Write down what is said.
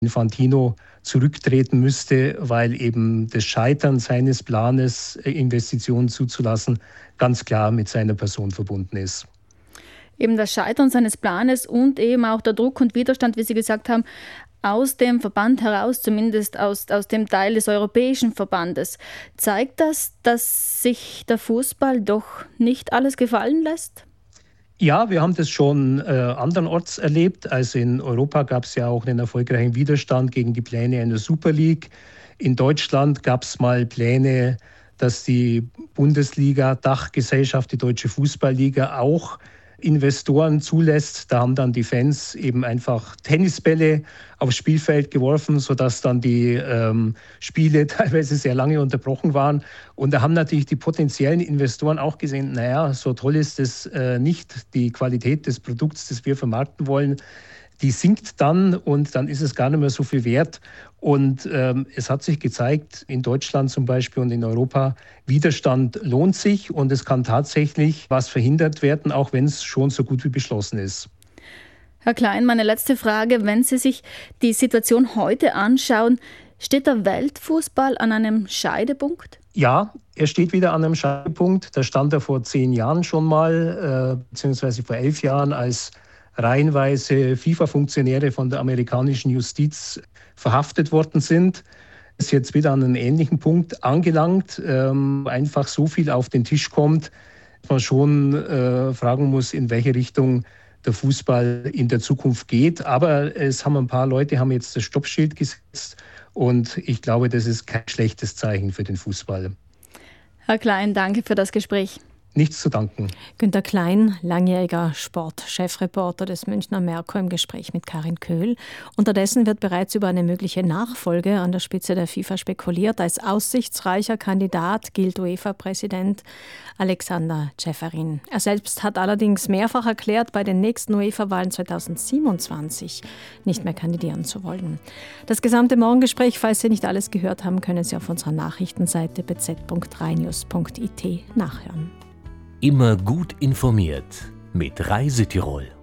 Infantino zurücktreten müsste, weil eben das Scheitern seines Planes, Investitionen zuzulassen, ganz klar mit seiner Person verbunden ist. Eben das Scheitern seines Planes und eben auch der Druck und Widerstand, wie Sie gesagt haben, aus dem Verband heraus, zumindest aus dem Teil des europäischen Verbandes. Zeigt das, dass sich der Fußball doch nicht alles gefallen lässt? Ja, wir haben das schon andernorts erlebt. Also in Europa gab es ja auch einen erfolgreichen Widerstand gegen die Pläne einer Super League. In Deutschland gab es mal Pläne, dass die Bundesliga, Dachgesellschaft, die Deutsche Fußballliga auch Investoren zulässt. Da haben dann die Fans eben einfach Tennisbälle aufs Spielfeld geworfen, sodass dann die Spiele teilweise sehr lange unterbrochen waren. Und da haben natürlich die potenziellen Investoren auch gesehen, naja, so toll ist es nicht, die Qualität des Produkts, das wir vermarkten wollen, die sinkt dann und dann ist es gar nicht mehr so viel wert. Und es hat sich gezeigt, in Deutschland zum Beispiel und in Europa, Widerstand lohnt sich und es kann tatsächlich was verhindert werden, auch wenn es schon so gut wie beschlossen ist. Herr Klein, meine letzte Frage. Wenn Sie sich die Situation heute anschauen, steht der Weltfußball an einem Scheidepunkt? Ja, er steht wieder an einem Scheidepunkt. Da stand er vor 10 Jahren schon mal, beziehungsweise vor 11 Jahren, als reihenweise FIFA-Funktionäre von der amerikanischen Justiz verhaftet worden sind. Ist jetzt wieder an einen ähnlichen Punkt angelangt. Einfach so viel auf den Tisch kommt, dass man schon fragen muss, in welche Richtung der Fußball in der Zukunft geht. Aber es haben ein paar Leute haben jetzt das Stoppschild gesetzt und ich glaube, das ist kein schlechtes Zeichen für den Fußball. Herr Klein, danke für das Gespräch. Nichts zu danken. Günter Klein, langjähriger Sportchefreporter des Münchner Merkur im Gespräch mit Karin Köhl. Unterdessen wird bereits über eine mögliche Nachfolge an der Spitze der FIFA spekuliert. Als aussichtsreicher Kandidat gilt UEFA-Präsident Alexander Ceferin. Er selbst hat allerdings mehrfach erklärt, bei den nächsten UEFA-Wahlen 2027 nicht mehr kandidieren zu wollen. Das gesamte Morgengespräch, falls Sie nicht alles gehört haben, können Sie auf unserer Nachrichtenseite bz.3news.it nachhören. Immer gut informiert mit Reisetirol.